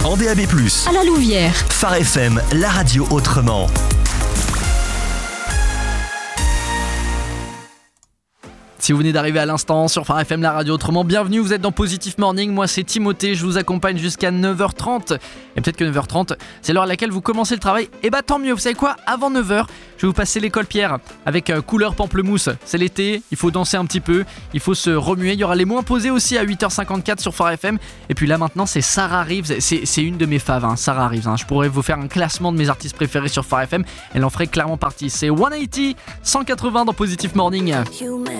en DAB+. À la Louvière. Phare FM, la radio autrement. Si vous venez d'arriver à l'instant sur Phare FM, la radio autrement, bienvenue, vous êtes dans Positive Morning, moi c'est Timothée, je vous accompagne jusqu'à 9h30. Et peut-être que 9h30, c'est l'heure à laquelle vous commencez le travail. Et bah tant mieux, vous savez quoi, avant 9h, je vais vous passer l'école Pierre avec couleur pamplemousse. C'est l'été, il faut danser un petit peu, il faut se remuer. Il y aura les mots imposés aussi à 8h54 sur Phare FM. Et puis là maintenant, c'est Sarah Reeves, c'est une de mes faves, Sarah Reeves. Je pourrais vous faire un classement de mes artistes préférés sur Phare FM, elle en ferait clairement partie. C'est 180, 180 dans Positive Morning. Human.